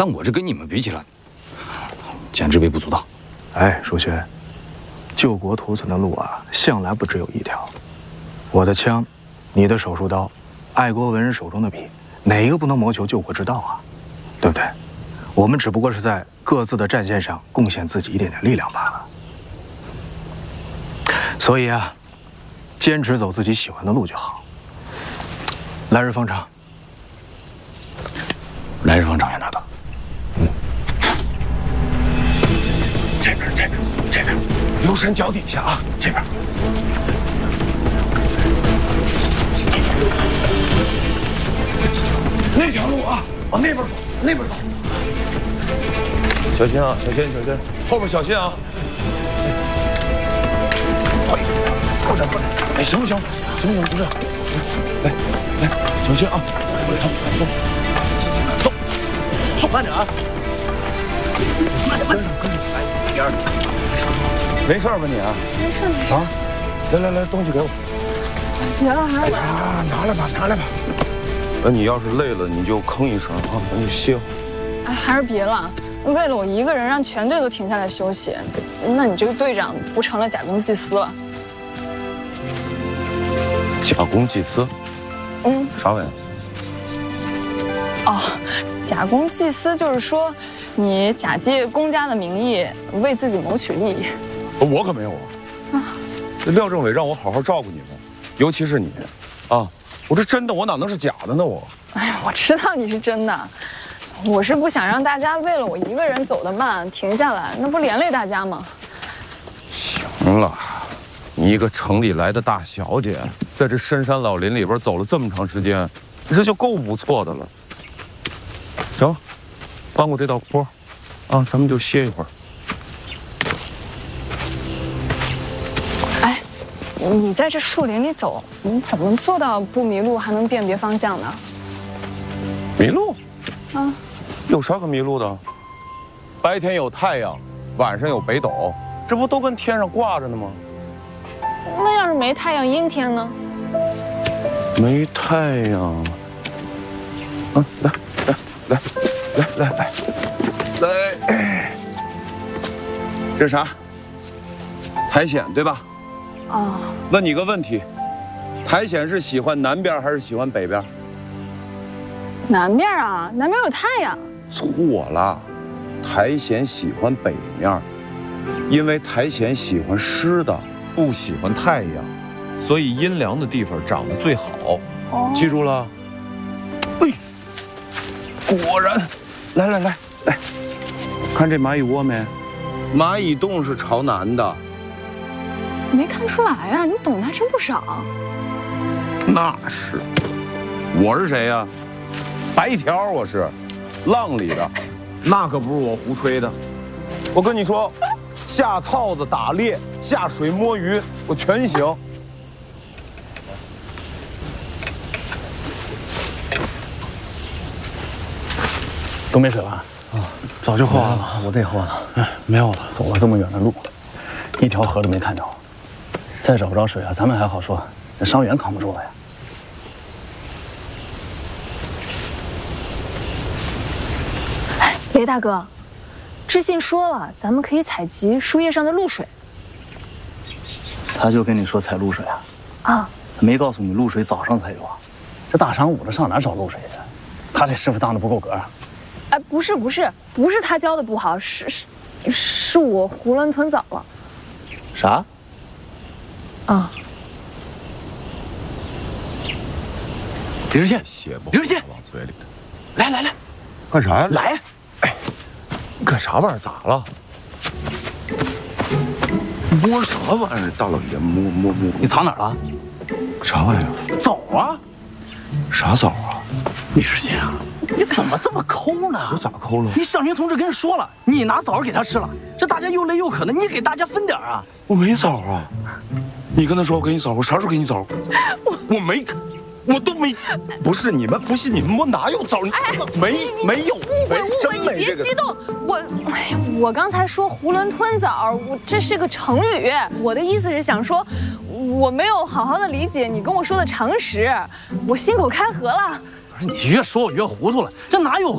但我这跟你们比起来，简直微不足道。 哎，舒轩，救国图存的路啊，向来不只有一条。我的枪，你的手术刀，爱国文人手中的笔，哪一个不能谋求救国之道啊？对不对？我们只不过是在各自的战线上贡献自己一点点力量罢了。所以啊，坚持走自己喜欢的路就好。来日方长。 来日方长，袁大哥。 这边，留神脚底下啊！这边。那条路啊，往那边走，那边走。 小心啊，小心，后边小心啊！ 快点！哎，行不行？不是，来，小心啊！走，慢点啊！慢点，第二。 没事吧你啊？ 没事啊！ 来，东西给我。 别了，还是啊，拿来吧。 那你要是累了，你就吭一声啊，咱就歇会儿。 哎，还是别了。为了我一个人让全队都停下来休息，那你这个队长不成了假公济私了？ 假公济私？啥玩意？ 哦，假公济私就是说，你假借公家的名义为自己谋取利益。 我可没有啊！这廖政委让我好好照顾你们，尤其是你，啊，我这真的，我哪能是假的呢？我。 哎呀，我知道你是真的，我是不想让大家为了我一个人走得慢停下来，那不连累大家吗？ 行了，你一个城里来的大小姐，在这深山老林里边走了这么长时间，这就够不错的了。行，翻过这道坡，啊，咱们就歇一会儿。 哎，你在这树林里走，你怎么做到不迷路还能辨别方向呢？ 迷路？ 啊， 有啥可迷路的？白天有太阳，晚上有北斗，这不都跟天上挂着呢吗？ 那要是没太阳阴天呢？ 没太阳。啊，来，这是啥？苔藓对吧？ 啊， 问你个问题，苔藓是喜欢南边还是喜欢北边？ 南边啊，南边有太阳。 错了，苔藓喜欢北面，因为苔藓喜欢湿的，不喜欢太阳，所以阴凉的地方长得最好。哦，记住了。哎，果然，来，看这蚂蚁窝没？蚂蚁洞是朝南的。 没看出来啊，你懂得还真不少。 那是，我是谁呀？白条，我是，浪里的，那可不是我胡吹的。我跟你说，下套子、打猎、下水摸鱼，我全行。 都没水了啊？ 早就喝完了， 我得喝完了。 哎，没有了。 走了这么远的路，一条河都没看着，再找不着水啊，咱们还好说，这伤员扛不住了呀。 哎，雷大哥，知信说了，咱们可以采集树叶上的露水。 他就跟你说采露水啊？ 啊， 没告诉你露水早上才有啊？这大晌午的上哪找露水去？他这师傅当的不够格啊！ 哎，不是他教的不好，是我囫囵吞枣了。 啥？ 啊！ 李知信， 李知信， 往嘴里的。来， 干啥呀？ 来！ 哎，干啥玩意儿？咋了？摸啥玩意儿？大老爷摸！ 你藏哪儿了？ 啥玩意儿？ 枣啊！ 啥枣啊？ 李知信啊，你怎么这么抠呢？ 我咋抠了？ 你上学同志跟人说了，你拿枣给他吃了，这大家又累又渴的，你给大家分点啊！ 我没枣啊！你跟他说我给你枣，我啥时候给你枣？我没，我都没。不是你们不信你们，我哪有枣？没有， 误会，你别激动。我刚才说囫囵吞枣，这是个成语。我的意思是想说，我没有好好的理解你跟我说的常识，我信口开河了。 你越说我越糊涂了，这哪有